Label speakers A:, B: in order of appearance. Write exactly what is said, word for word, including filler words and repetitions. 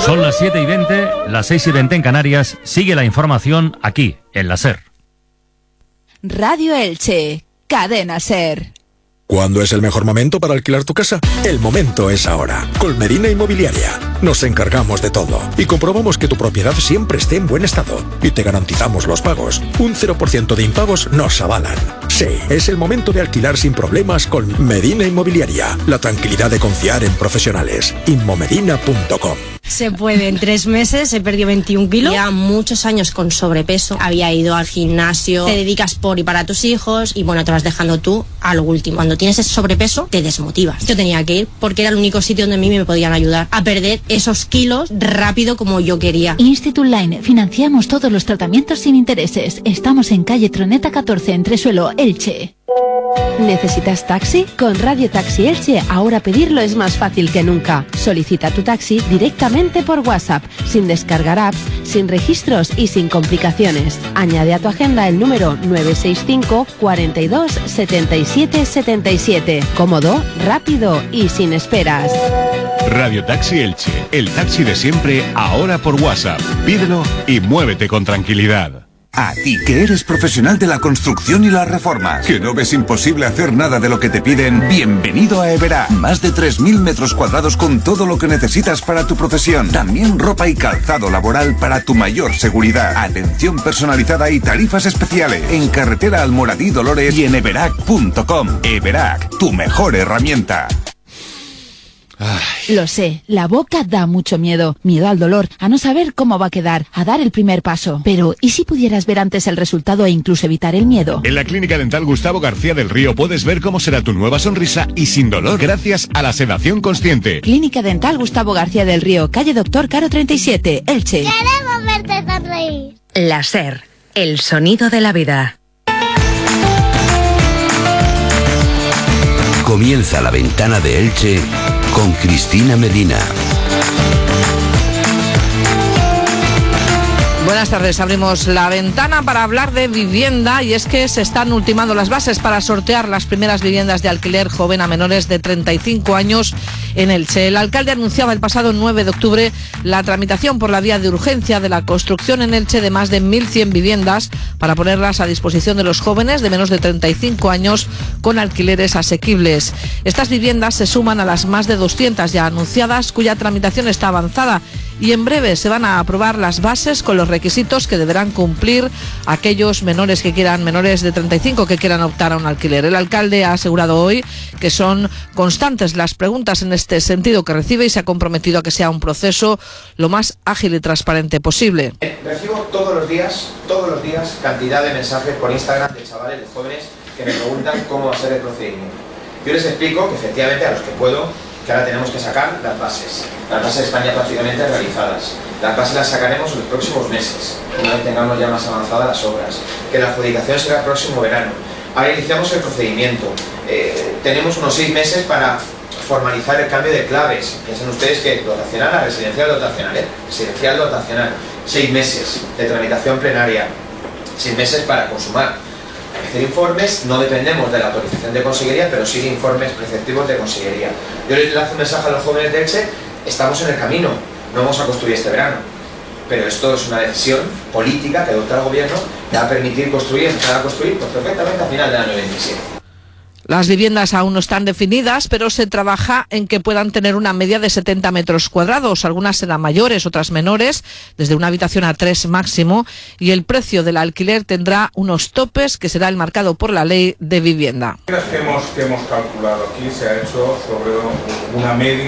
A: Son las siete y veinte, las seis y veinte en Canarias. Sigue la información aquí, en la SER.
B: Radio Elche, Cadena SER.
C: ¿Cuándo es el mejor momento para alquilar tu casa? El momento es ahora. Con Medina Inmobiliaria nos encargamos de todo y comprobamos que tu propiedad siempre esté en buen estado y te garantizamos los pagos. Un cero por ciento de impagos nos avalan. Sí, es el momento de alquilar sin problemas con Medina Inmobiliaria. La tranquilidad de confiar en profesionales. inmomedina punto com.
D: Se puede, en tres meses he perdido veintiún kilos.
E: Lleva muchos años con sobrepeso. Había ido al gimnasio, te dedicas por y para tus hijos y bueno, te vas dejando tú a lo último. Cuando tienes ese sobrepeso, te desmotivas. Yo tenía que ir porque era el único sitio donde a mí me podían ayudar a perder esos kilos rápido como yo quería.
F: Institut Line, financiamos todos los tratamientos sin intereses. Estamos en calle Troneta catorce, Entresuelo, Elche.
G: ¿Necesitas taxi? Con Radio Taxi Elche ahora pedirlo es más fácil que nunca. Solicita tu taxi directamente por WhatsApp, sin descargar apps, sin registros y sin complicaciones. Añade a tu agenda el número nueve seis cinco, cuarenta y dos, setenta y siete, setenta y siete. Cómodo, rápido y sin esperas.
H: Radio Taxi Elche, el taxi de siempre, ahora por WhatsApp. Pídelo y muévete con tranquilidad.
I: A ti, que eres profesional de la construcción y las reformas, que no ves imposible hacer nada de lo que te piden, bienvenido a Everac. Más de tres mil metros cuadrados con todo lo que necesitas para tu profesión. También ropa y calzado laboral para tu mayor seguridad. Atención personalizada y tarifas especiales. En carretera Almoradí Dolores y en everac punto com. Everac, tu mejor herramienta.
F: Lo sé, la boca da mucho miedo. Miedo al dolor, a no saber cómo va a quedar, a dar el primer paso. Pero, ¿y si pudieras ver antes el resultado e incluso evitar el miedo?
H: En la Clínica Dental Gustavo García del Río puedes ver cómo será tu nueva sonrisa y sin dolor gracias a la sedación consciente.
F: Clínica Dental Gustavo García del Río, calle Doctor Caro treinta y siete, Elche.
J: Queremos verte sonreír.
K: La SER, el sonido de la vida.
L: Comienza La Ventana de Elche con Cristina Medina.
M: Buenas tardes, abrimos la ventana para hablar de vivienda y es que se están ultimando las bases para sortear las primeras viviendas de alquiler joven a menores de treinta y cinco años en Elche. El alcalde anunciaba el pasado nueve de octubre la tramitación por la vía de urgencia de la construcción en Elche de más de mil cien viviendas para ponerlas a disposición de los jóvenes de menos de treinta y cinco años con alquileres asequibles. Estas viviendas se suman a las más de doscientas ya anunciadas cuya tramitación está avanzada y en breve se van a aprobar las bases con los requisitos que deberán cumplir aquellos menores que quieran, menores de treinta y cinco que quieran optar a un alquiler. El alcalde ha asegurado hoy que son constantes las preguntas en este sentido que recibe y se ha comprometido a que sea un proceso lo más ágil y transparente posible.
N: Recibo todos los días, todos los días, cantidad de mensajes por Instagram de chavales, de jóvenes que me preguntan cómo va a ser el procedimiento. Yo les explico que efectivamente a los que puedo, que ahora tenemos que sacar las bases. Las bases están ya prácticamente realizadas. Las bases las sacaremos en los próximos meses, una vez tengamos ya más avanzadas las obras. Que la adjudicación será el próximo verano. Ahora iniciamos el procedimiento. Eh, tenemos unos seis meses para formalizar el cambio de claves. Piensen ustedes que dotacional a residencial dotacional, ¿eh? Residencial dotacional. Seis meses de tramitación plenaria. Seis meses para consumar. Hacer informes, no dependemos de la autorización de consellería, pero sí de informes preceptivos de consellería. Yo les lanzo un mensaje a los jóvenes de Elche, estamos en el camino, no vamos a construir este verano, pero esto es una decisión política que adopta el gobierno que va a permitir construir, empezar a construir pues, perfectamente a final del año veintisiete.
M: Las viviendas aún no están definidas, pero se trabaja en que puedan tener una media de setenta metros cuadrados. Algunas serán mayores, otras menores, desde una habitación a tres máximo, y el precio del alquiler tendrá unos topes que será el marcado por la ley de vivienda.
O: Las que hemos, que hemos calculado aquí se ha hecho sobre una media